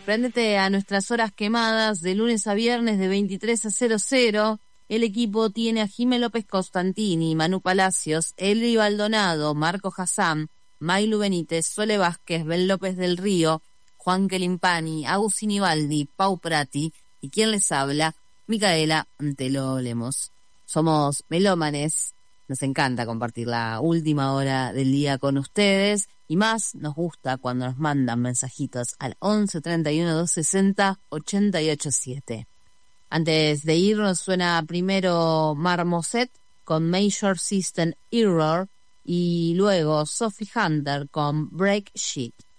Préndete a nuestras horas quemadas de lunes a viernes de 23 a 00. El equipo tiene a Jimé López Constantini, Manu Palacios, Eli Baldonado, Marco Hassam, Mailu Benítez, Sole Vázquez, Ben López del Río, Juan Kelimpani, Agustín Ibaldi, Pau Prati y quien les habla, Micaela Antelo Lemos. Somos melómanes, nos encanta compartir la última hora del día con ustedes y más nos gusta cuando nos mandan mensajitos al 11 31 260 887. Antes de irnos suena primero Marmoset con Major System Error y luego Sophie Hunter con Break Sheet.